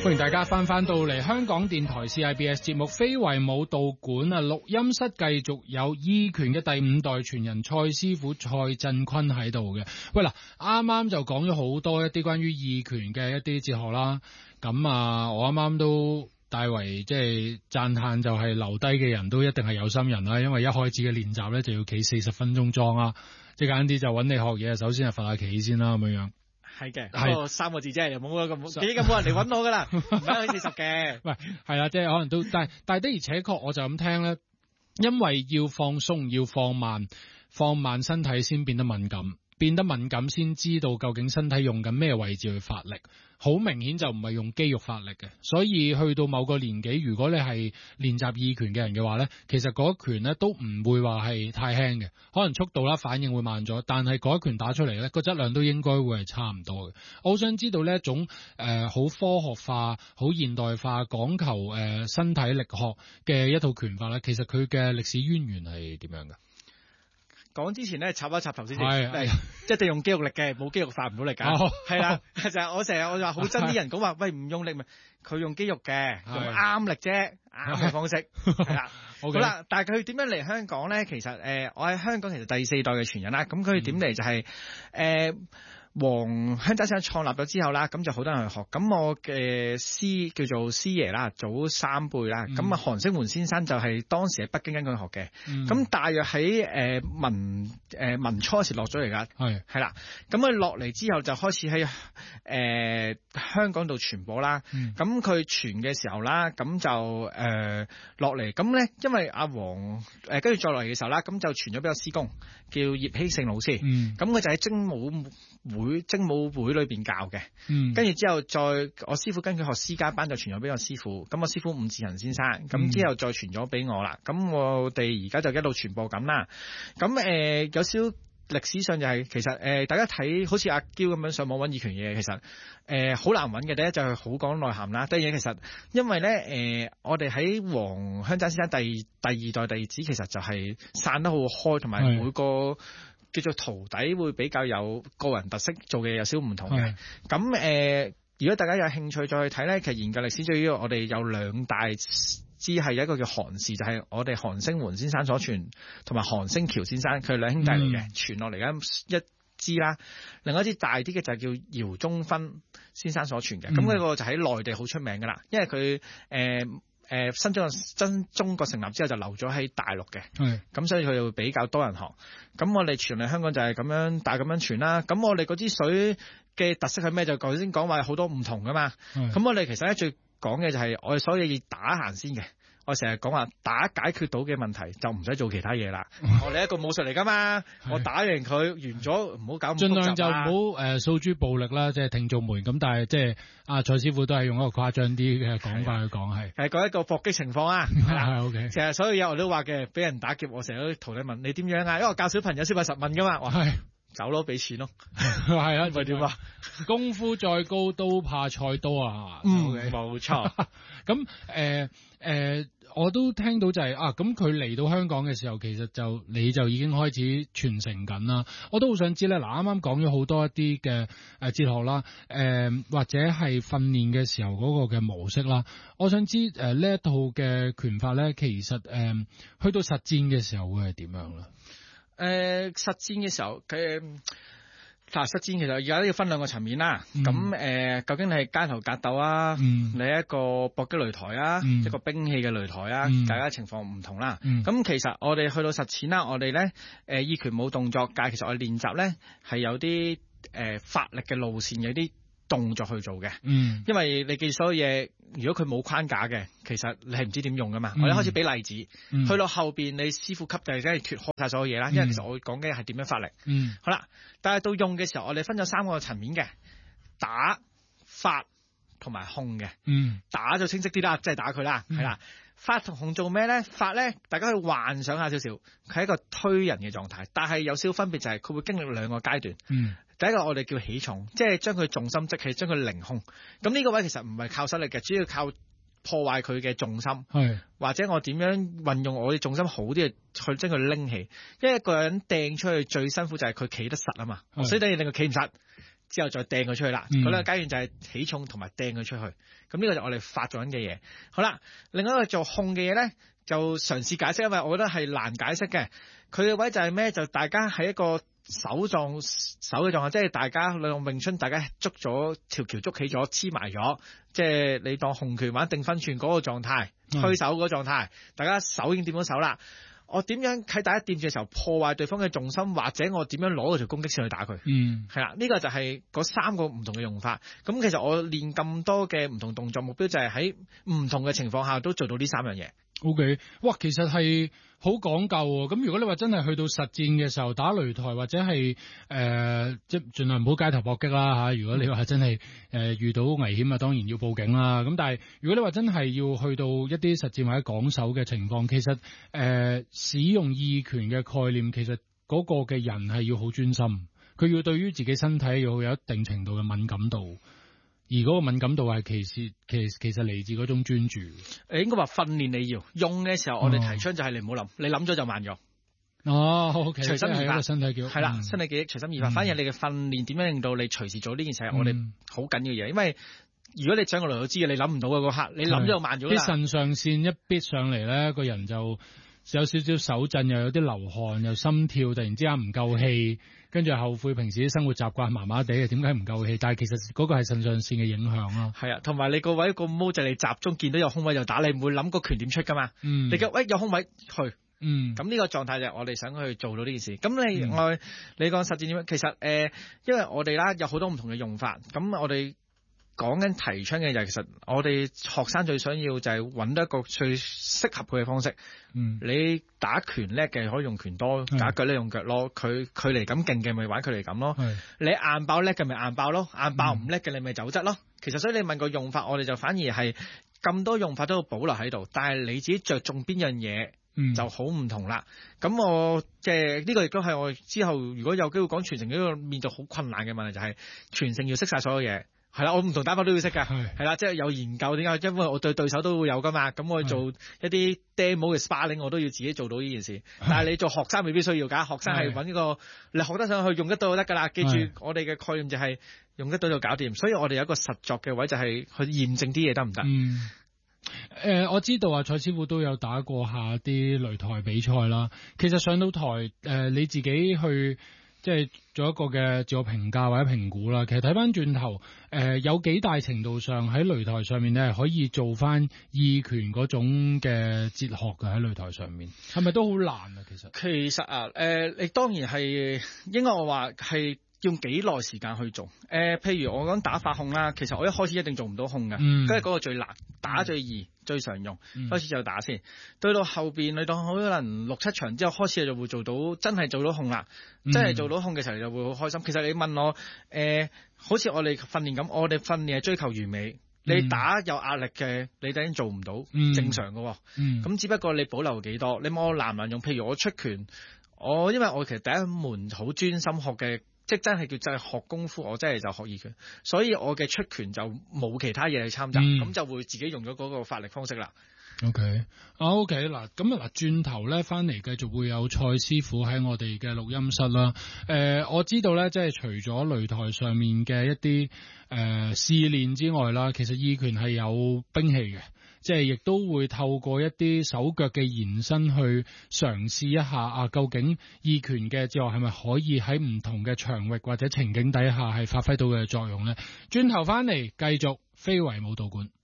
歡迎大家翻到嚟香港電台 CIBS 節目非遺舞蹈館啊，錄音室繼續有意拳嘅第5代傳人蔡師傅蔡振坤喺度嘅。喂嗱，啱啱就講咗好多一啲關於意拳嘅一啲哲學啦。咁啊，我啱啱都大為即係讚嘆，就係留低嘅人都一定係有心人啦。因為一開始嘅練習咧就要企40分鐘裝啊，即係簡單啲就揾你學嘢，首先係罰下企先啦，咁樣。 係嘅，不過3個字啫，又冇咁幾咁冇人嚟揾我噶啦，唔係40嘅。 喂，係啦，即係可能都，但係的而且確，我就咁聽咧，因為要放鬆，要放慢身體先變得敏感，變得敏感先知道究竟身體用緊咩位置去發力。好明顯就唔係用肌肉發力嘅，所以去到某個年紀，如果你係練習意拳嘅人嘅話咧，其實嗰一拳咧都唔會話係太輕嘅，可能速度啦反應會慢咗，但係嗰一拳打出嚟咧個質量都應該會係差唔多嘅。我好想知道呢一種好科學化、好現代化、講求身體力學嘅一套拳法咧，其實佢嘅歷史淵源係點樣嘅？ 講之前咧插一插頭先， 係一定用肌肉力嘅，冇肌肉發唔到力㗎。係啦，就係我成日話好憎啲人講話，喂唔用力咪佢用肌肉嘅，用啱力啫，啱嘅方式係啦。好啦，但係佢點樣嚟香港咧？其實我喺香港其實第4代嘅傳人啦。咁佢點嚟就係黃香仔先生創立咗之後啦，咁就好多人去學。咁我嘅叫做師爺啦，早3輩啦。咁韓星門先生就係當時喺北京跟佢學嘅。咁大約喺民初時落咗嚟㗎。係啦。咁佢落嚟之後就開始喺香港度傳播啦。咁佢傳嘅時候啦，咁就落嚟。咁咧，因為阿黃跟住再落嚟嘅時候啦，咁就傳咗俾個師公叫葉希勝老師。咁佢就喺精武會裏邊教嘅，跟住之後我師傅跟佢學私家班就傳咗俾我師傅，咁我師傅伍志恒先生，咁之後再傳咗俾我啦，咁我哋而家就一路傳播緊啦。咁有少歷史上就係其實大家睇好似阿嬌咁樣上網揾意拳嘢，其實好難揾嘅。第一就係好講內涵啦，第二嘢其實因為咧我哋喺黃香仔先生第2代弟子，其實就係散得好開，同埋每個叫做徒弟會比較有個人特色，做嘅嘢有少唔同嘅。咁如果大家有興趣再去睇咧，其實研究歷史最主要我哋有2大支係一個叫韓氏，就係、是、我哋韓星門先生所傳，同埋韓星橋先生佢係2兄弟嚟嘅，傳落嚟嘅一支啦。另外一支大啲嘅就係叫姚宗芬先生所傳嘅，咁呢個就喺內地好出名噶啦，因為佢新中國成立之後就留咗喺大陸嘅，咁所以佢就會比較多人學。咁我哋傳嚟香港就係咁樣大咁樣傳啦。咁我哋嗰支水嘅特色係咩？就頭先講話有好多唔同噶嘛。咁我哋其實咧最講嘅就係我哋所有嘢打行先嘅。我成日講話打解決到嘅問題就唔使做其他嘢啦。我哋一個武術嚟噶嘛，我打完佢完咗，唔好搞咁複雜啦。盡量就唔好訴諸暴力啦，即係聽眾們咁。但係即係阿蔡師傅都係用一個誇張啲嘅講法去講，係講一個搏擊情況啊。係 OK。其實所有嘢我都話嘅，俾人打劫，我成日都徒弟問你點樣啊？因為我教小朋友小朋友實問噶嘛。係走咯，俾錢咯。係啊，咪點啊？ 功夫再高都怕菜多啊。 冇錯。 咁我都聽到就係咁佢嚟到香港嘅時候，其實你就已經開始傳承緊啦。我都好想知咧，嗱啱啱講咗好多一啲嘅哲學啦，或者係訓練嘅時候嗰個嘅模式啦。我想知呢一套嘅拳法咧，其實去到實戰嘅時候會係點樣啦？ 實戰嘅時候實戰其實而家都要分2個層面啦。咁究竟你係街頭格鬥啊，你係一個搏擊擂台啊，一個兵器嘅擂台啊，大家情況唔同啦。咁其實我哋去到實踐啦，我哋咧意拳冇動作，但係其實我哋練習咧係有啲發力嘅路線，有啲動作去做嘅。因為你記住所有嘢，如果佢冇框架嘅，其實你係唔知點用噶嘛。我哋開始俾例子，去到後邊你師傅級就係真係脫開晒所有嘢啦。因為其實我講嘅係點樣發力。好啦，但係到用嘅時候，我哋分咗3個層面嘅，打、發同埋控嘅。打就清晰啲啦，即係打佢啦，係啦。發同控做咩咧？發咧，大家可以幻想下少少，佢係一個推人嘅狀態，但係有少少分別就係佢會經歷2個階段。第一個我哋叫起重，即係將佢重心即起，將佢凌空。咁呢個位其實唔係靠實力嘅，主要靠破壞佢嘅重心，或者我點樣運用我哋重心好啲去將佢拎起。因為一個人掟出去最辛苦就係佢企得實啊嘛，所以等於令佢企唔實。 之後再掟佢出去啦。嗰兩個階段就係起重同埋掟佢出去。咁呢個就我哋發作緊嘅嘢。好啦，另外一個做控嘅嘢咧，就嘗試解釋，因為我覺得係難解釋嘅。佢嘅位就係咩？就大家喺一個手嘅狀態，即係大家兩個詠春，大家捉咗條橋捉起咗，黐埋咗，即係你當紅拳玩定分寸嗰個狀態，推手嗰個狀態，大家手已經掂到手啦。我點樣喺大家掂住嘅時候破壞對方嘅重心，或者我點樣攞到條攻擊線去打佢？係啦，呢個就係嗰三個唔同嘅用法。咁其實我練咁多嘅唔同動作，目標就係喺唔同嘅情況下都做到呢三樣嘢。 OK， 哇，其實係好講究喎。咁如果你話真係去到實戰嘅時候打擂台或者係即係盡量唔好街頭搏擊啦嚇。如果你話真係遇到危險啊，當然要報警啦。咁但係如果你話真係要去到一啲實戰或者講手嘅情況，其實使用意拳嘅概念，其實嗰個嘅人係要好專心，佢要對於自己身體要有一定程度嘅敏感度。而嗰個敏感度係其實嚟自嗰種專注。 應該話訓練你要用嘅時候，我哋提倡就係你唔好諗，你諗咗就慢咗。 OK， 隨心而發， 身體記憶係啦，身體記憶隨心而發。反而你嘅訓練點樣令到你隨時做呢件事係我哋好緊要嘅嘢，因為如果你上個擂台知嘅，你諗唔到嘅嗰刻，你諗咗就慢咗啦。啲腎上腺一逼上嚟咧，個人就有少少手震，又有啲流汗，又心跳，突然之間唔夠氣。跟住後悔平時啲生活習慣麻麻地嘅，點解唔夠氣？但係其實嗰個係腎上腺嘅影響咯。 係啊，同埋你個位個毛就係你集中見到有空位就打，你唔會諗個拳點出噶嘛。你嘅有空位去。咁呢個狀態就係我哋想去做到呢件事。咁你講實戰點樣？其實因為我哋啦有好多唔同嘅用法。咁我哋講緊提倡嘅就係其實我哋學生最想要就係揾到一個最適合佢嘅方式。你打拳叻嘅可以用拳多，打腳咧用腳咯。佢距離咁勁嘅咪玩距離咁咯。你硬爆叻嘅咪硬爆咯，硬爆唔叻嘅你咪走質咯。其實所以你問個用法，我哋就反而係咁多用法都要保留喺度，但係你自己着重邊樣嘢就好唔同啦。咁我即係呢個亦都係我之後如果有機會講傳承呢個面對好困難嘅問題，就係傳承要識晒所有嘢。係啦，我唔同打法都要識㗎。係啦，即係有研究點解？因為我對對手都會有㗎嘛。咁我做一啲 demo 嘅 sparring，我都要自己做到呢件事。但係你做學生未必需要㗎。學生係揾呢個你學得上去用得到就得㗎啦。記住我哋嘅概念就係用得到就搞掂。所以我哋有一個實作嘅位就係去驗證啲嘢得唔得？ 我知道啊，蔡師傅都有打過下啲擂台比賽啦。其實上到台你自己去即係做一個嘅自我評價或者評估啦。其實睇翻轉頭，有幾大程度上喺擂台上面咧，可以做翻意拳嗰種嘅哲學嘅喺擂台上面，係咪都好難啊？其實啊，你當然係應該我話係用幾耐時間去做。譬如我講打法控啦，其實我一開始一定做唔到控嘅，跟住嗰個最難，打最易。最常用，開始就打先，對到後邊你當可能6-7場之後開始就會做到，真係做到控啦，真係做到控嘅時候你就會好開心。其實你問我，好似我哋訓練咁，我哋訓練係追求完美，你打有壓力嘅，你突然做唔到，正常嘅。咁只不過你保留幾多，你問我難唔難用？譬如我出拳，因為我其實第一門好專心學嘅。即真係叫真係學功夫，我真係就學意拳，所以我嘅出拳就冇其他嘢去參雜，咁就會自己用咗嗰個發力方式啦。 OK，嗱，咁啊嗱，轉頭咧翻嚟繼續會有蔡師傅喺我哋嘅錄音室啦。我知道咧，即係除咗擂台上面嘅一啲試練之外啦，其實意拳係有兵器嘅。即係亦都會透過一啲手腳嘅延伸去嘗試一下啊，究竟意拳嘅哲學係咪可以喺唔同嘅場域或者情景底下係發揮到嘅作用呢？轉頭翻嚟繼續非遺武道館。